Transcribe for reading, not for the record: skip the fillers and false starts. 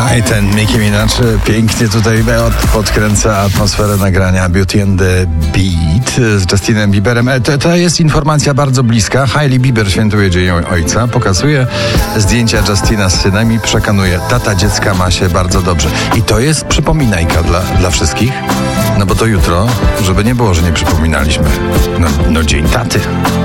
I ten Nicki Minaj pięknie tutaj podkręca atmosferę nagrania Beauty and the Beat z Justinem Bieberem. To jest informacja bardzo bliska. Hailey Bieber świętuje Dzień Ojca, pokazuje zdjęcia Justina z synem i przekonuje, tata dziecka ma się bardzo dobrze. I to jest przypominajka dla wszystkich, no bo to jutro, żeby nie było, że nie przypominaliśmy. No Dzień Taty.